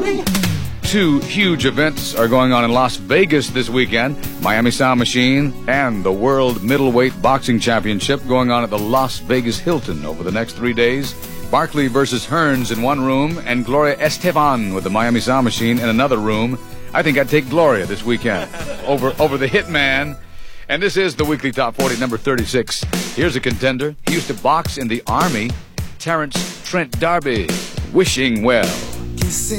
Two huge events are going on in Las Vegas this weekend. Miami Sound Machine and the World Middleweight Boxing Championship going on at the Las Vegas Hilton over the next 3 days. Barkley versus Hearns in one room and Gloria Estefan with the Miami Sound Machine in another room. I think I'd take Gloria this weekend over the Hitman. And this is the Weekly Top 40, number 36. Here's a contender. He used to box in the Army. Terrence Trent D'Arby. Wishing well.